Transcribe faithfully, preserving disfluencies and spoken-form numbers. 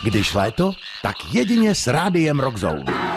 Když léto, tak jedině s rádiem Rock Zone.